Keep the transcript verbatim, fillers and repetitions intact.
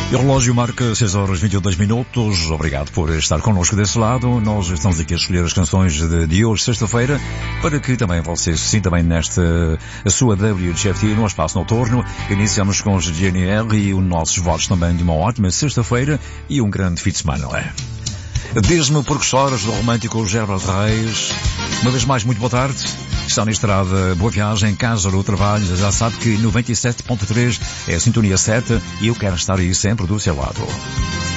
E o relógio marca seis horas e vinte e dois minutos. Obrigado por estar connosco desse lado. Nós estamos aqui a escolher as canções de, de hoje, sexta-feira, para que também você se sinta bem nesta a sua W G F T no espaço noturno. Iniciamos com os G N R e os nossos votos também de uma ótima sexta-feira e um grande fim de semana, não é? Diz-me por que choras do romântico Gervas Reis. Uma vez mais, muito boa tarde. Está na estrada, boa viagem, casa ou trabalho. Já sabe que noventa e sete ponto três é a sintonia sete e eu quero estar aí sempre do seu lado.